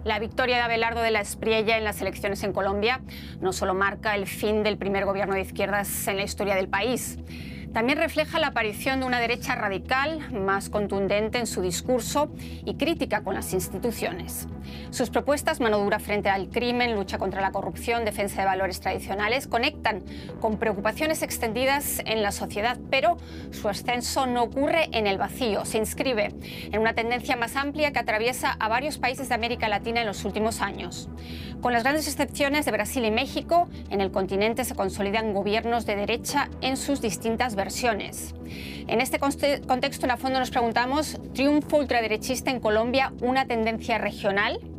La victoria de Abelardo de la Espriella en las elecciones en Colombia no solo marca el fin del primer gobierno de izquierdas en la historia del país, también refleja la aparición de una derecha radical, más contundente en su discurso y crítica con las instituciones. Sus propuestas, mano dura frente al crimen, lucha contra la corrupción, defensa de valores tradicionales, conectan con preocupaciones extendidas en la sociedad, pero su ascenso no ocurre en el vacío, se inscribe en una tendencia más amplia que atraviesa a varios países de América Latina en los últimos años. Con las grandes excepciones de Brasil y México, en el continente se consolidan gobiernos de derecha en sus distintas versiones. En este contexto, en a fondo nos preguntamos, ¿triunfo ultraderechista en Colombia una tendencia regional?